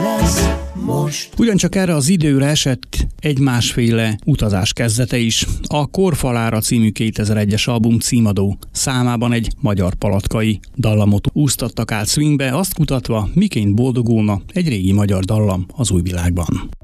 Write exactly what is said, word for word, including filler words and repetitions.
lesz most. Ugyancsak erre az időre esett egy másféle utazás kezdete is. A Korfalára című kétezer-egyes album címadó számában egy magyar palatkai dallamot úsztattak át swingbe, azt kutatva, miként boldogulna egy régi magyar dallam az új világban.